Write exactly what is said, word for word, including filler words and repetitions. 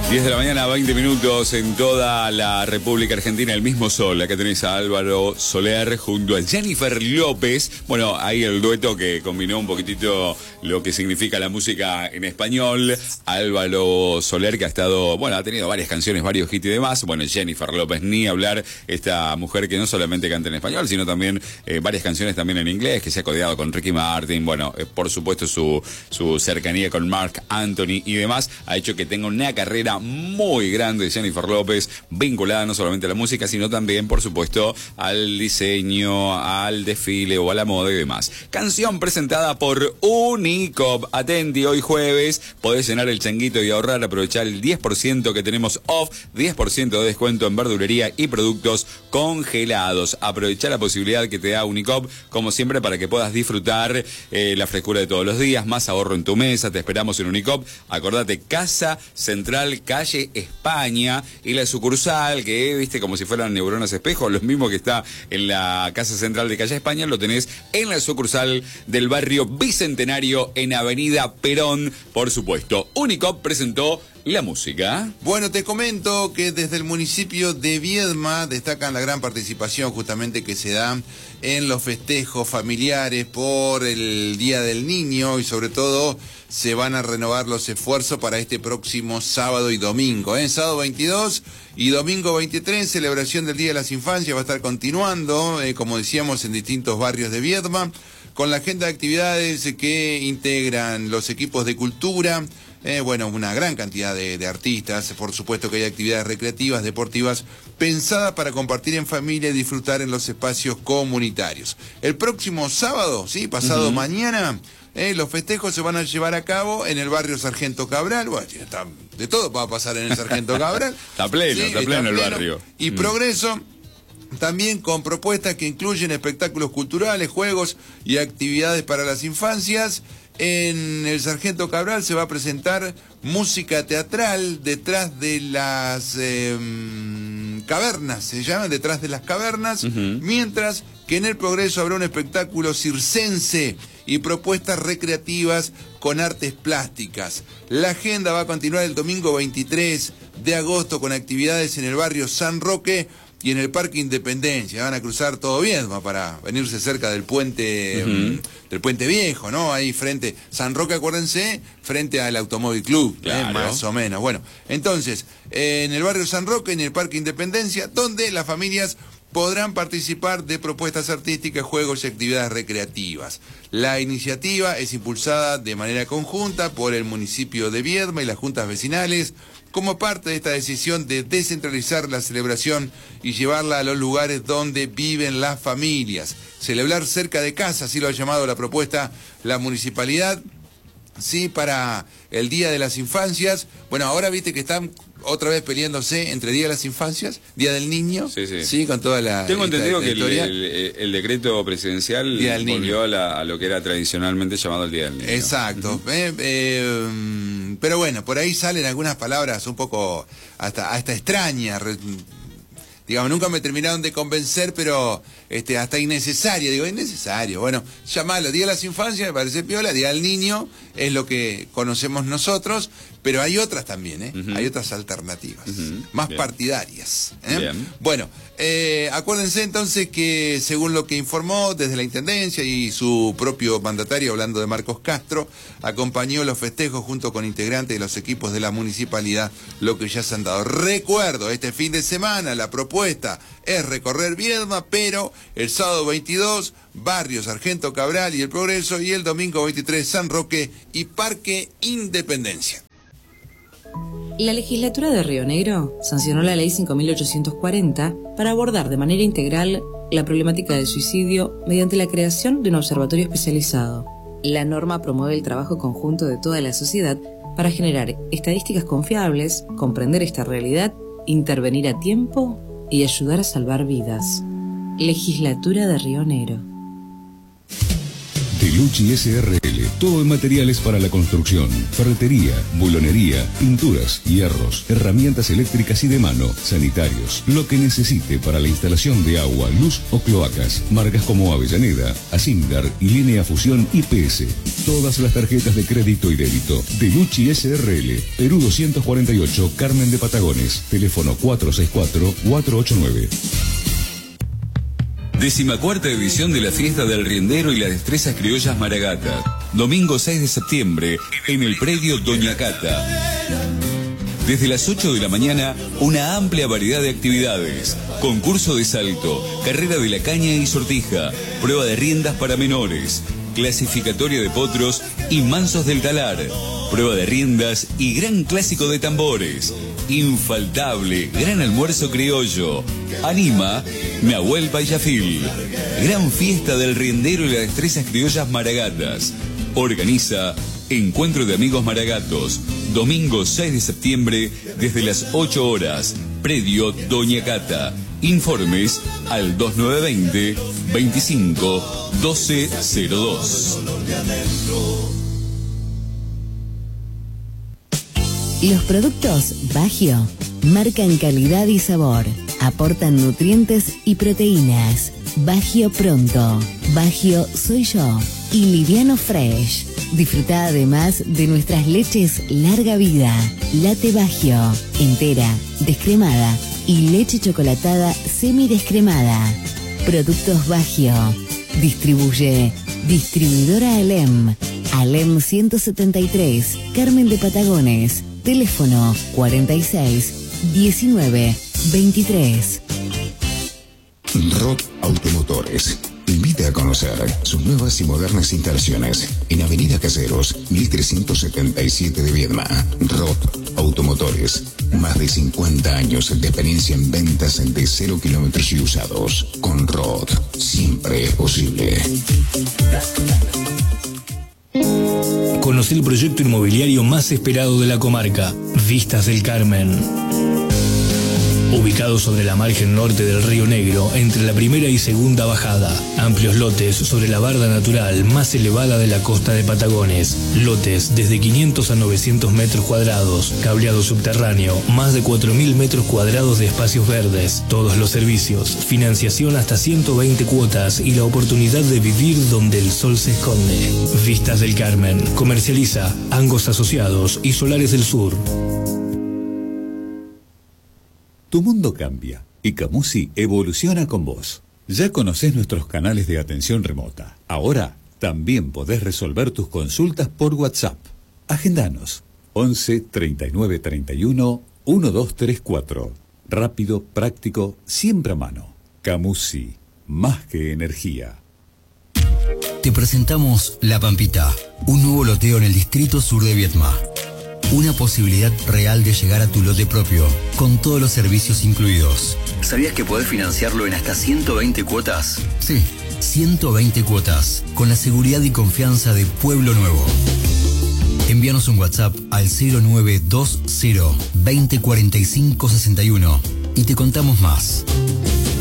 diez de la mañana, veinte minutos en toda la República Argentina. El mismo sol. Acá tenés a Álvaro Soler junto a Jennifer López. Bueno, ahí el dueto que combinó un poquitito lo que significa la música en español. Álvaro Soler, que ha estado, bueno, ha tenido varias canciones, varios hits y demás. Bueno, Jennifer López, ni hablar, esta mujer que no solamente canta en español, sino también eh, varias canciones también en inglés, que se ha codeado con Ricky Martin. Bueno, eh, por supuesto su, su cercanía con Marc Anthony y demás ha hecho que tenga una carrera muy grande de Jennifer López, vinculada no solamente a la música, sino también, por supuesto, al diseño, al desfile o a la moda y demás. Canción presentada por Unicop. Atenti, hoy jueves podés llenar el changuito y ahorrar, aprovechar el diez por ciento que tenemos off, diez por ciento de descuento en verdulería y productos congelados. Aprovechar la posibilidad que te da Unicop, como siempre, para que puedas disfrutar eh, la frescura de todos los días, más ahorro en tu mesa. Te esperamos en Unicop. Acordate, Casa Central, calle España, y la sucursal, que viste como si fueran neuronas espejo, lo mismo que está en la Casa Central de calle España, lo tenés en la sucursal del barrio Bicentenario en Avenida Perón, por supuesto. Unicop presentó la música. Bueno, te comento que desde el municipio de Viedma destacan la gran participación justamente que se da en los festejos familiares por el Día del Niño, y sobre todo se van a renovar los esfuerzos para este próximo sábado y domingo, ¿eh? Sábado veintidós y domingo veintitrés, celebración del Día de las Infancias va a estar continuando, eh, como decíamos, en distintos barrios de Viedma, con la agenda de actividades que integran los equipos de cultura, eh, bueno, una gran cantidad de, de artistas, por supuesto que hay actividades recreativas, deportivas, pensadas para compartir en familia y disfrutar en los espacios comunitarios. El próximo sábado, sí, pasado uh-huh. mañana, eh, los festejos se van a llevar a cabo en el barrio Sargento Cabral. Bueno, está, de todo va a pasar en el Sargento Cabral. Está pleno, sí, está, está pleno el barrio. Y mm. Progreso, también con propuestas que incluyen espectáculos culturales, juegos y actividades para las infancias. En el Sargento Cabral se va a presentar música teatral detrás de las eh, cavernas, se llaman detrás de las cavernas, uh-huh. mientras que en el Progreso habrá un espectáculo circense y propuestas recreativas con artes plásticas. La agenda va a continuar el domingo veintitrés de agosto con actividades en el barrio San Roque y en el Parque Independencia. Van a cruzar todo Viedma para venirse cerca del puente uh-huh. del puente viejo, ¿no? Ahí frente, San Roque, acuérdense, frente al Automóvil Club, claro. eh, más o menos. Bueno, entonces, eh, en el barrio San Roque, en el Parque Independencia, donde las familias podrán participar de propuestas artísticas, juegos y actividades recreativas. La iniciativa es impulsada de manera conjunta por el municipio de Viedma y las juntas vecinales, como parte de esta decisión de descentralizar la celebración y llevarla a los lugares donde viven las familias. Celebrar cerca de casa, así lo ha llamado la propuesta la municipalidad, sí, para el Día de las Infancias. Bueno, ahora viste que están otra vez peleándose entre Día de las Infancias, Día del Niño, sí, sí. sí con toda la... Tengo entendido que el, el, el decreto presidencial volvió a, la, a lo que era tradicionalmente llamado el Día del Niño. Exacto. Uh-huh. eh, eh, pero bueno, por ahí salen algunas palabras un poco hasta, hasta extrañas, re, digamos, nunca me terminaron de convencer, pero este, hasta innecesaria. Digo, innecesario. Bueno, llamalo Día de las Infancias, me parece piola. Día del Niño es lo que conocemos nosotros, pero hay otras también, ¿eh? Uh-huh. Hay otras alternativas, uh-huh. más Bien. partidarias. ¿eh? Bien. Bueno, eh, acuérdense entonces que según lo que informó desde la Intendencia y su propio mandatario, hablando de Marcos Castro, acompañó los festejos junto con integrantes de los equipos de la municipalidad, lo que ya se han dado. Recuerdo, este fin de semana la propuesta es recorrer Viedma, pero el sábado veintidós, barrio Sargento Cabral y el Progreso, y el domingo veintitrés, San Roque y Parque Independencia. La legislatura de Río Negro sancionó la ley cinco mil ochocientos cuarenta para abordar de manera integral la problemática del suicidio mediante la creación de un observatorio especializado. La norma promueve el trabajo conjunto de toda la sociedad para generar estadísticas confiables, comprender esta realidad, intervenir a tiempo y ayudar a salvar vidas. Legislatura de Río Negro. Delucci S R L. Todo en materiales para la construcción, ferretería, bulonería, pinturas, hierros, herramientas eléctricas y de mano, sanitarios. Lo que necesite para la instalación de agua, luz o cloacas. Marcas como Avellaneda, Asindar y Línea Fusión I P S. Todas las tarjetas de crédito y débito. Delucci S R L. Perú doscientos cuarenta y ocho, Carmen de Patagones. Teléfono cuatro seis cuatro, cuatro ocho nueve. Decimacuarta edición de la Fiesta del Riendero y las Destrezas Criollas Maragata. Domingo seis de septiembre, en el predio Doña Cata. Desde las ocho de la mañana, una amplia variedad de actividades. Concurso de salto, carrera de la caña y sortija, prueba de riendas para menores, clasificatoria de potros y mansos del talar, prueba de riendas y gran clásico de tambores. Infaltable, gran almuerzo criollo. Anima Nahuel Payafil. Gran fiesta del Riendero y las Destrezas Criollas Maragatas. Organiza Encuentro de Amigos Maragatos. Domingo seis de septiembre desde las ocho horas. Predio Doña Cata. Informes al dos nueve dos cero, veinticinco, doce cero dos. Los productos Bagio marcan calidad y sabor, aportan nutrientes y proteínas. Bagio Pronto, Bagio Soy Yo y Liviano Fresh. Disfruta además de nuestras leches Larga Vida, Latte Bagio, entera, descremada y leche chocolatada semidescremada. Productos Bagio. Distribuye Distribuidora Alem. Alem ciento setenta y tres, Carmen de Patagones. Teléfono cuarenta y seis, diecinueve, veintitrés. Roth Automotores invita a conocer sus nuevas y modernas instalaciones en Avenida Caseros, mil trescientos setenta y siete de Viedma. Roth Automotores, más de cincuenta años de experiencia en ventas de cero kilómetros y usados. Con Roth, siempre es posible. Conocí el proyecto inmobiliario más esperado de la comarca, Vistas del Carmen. Ubicado sobre la margen norte del Río Negro, entre la primera y segunda bajada. Amplios lotes sobre la barda natural más elevada de la costa de Patagones. Lotes desde quinientos a novecientos metros cuadrados. Cableado subterráneo, más de cuatro mil metros cuadrados de espacios verdes. Todos los servicios, financiación hasta ciento veinte cuotas y la oportunidad de vivir donde el sol se esconde. Vistas del Carmen. Comercializa Angos Asociados y Solares del Sur. Tu mundo cambia y Camusi evoluciona con vos. Ya conocés nuestros canales de atención remota. Ahora también podés resolver tus consultas por WhatsApp. Agendanos once, treinta y nueve, treinta y uno, doce treinta y cuatro. Rápido, práctico, siempre a mano. Camusi, más que energía. Te presentamos La Pampita, un nuevo loteo en el distrito sur de Viedma. Una posibilidad real de llegar a tu lote propio, con todos los servicios incluidos. ¿Sabías que podés financiarlo en hasta ciento veinte cuotas? Sí, ciento veinte cuotas, con la seguridad y confianza de Pueblo Nuevo. Envíanos un WhatsApp al cero nueve dos cero, veinte cuarenta y cinco sesenta y uno y te contamos más.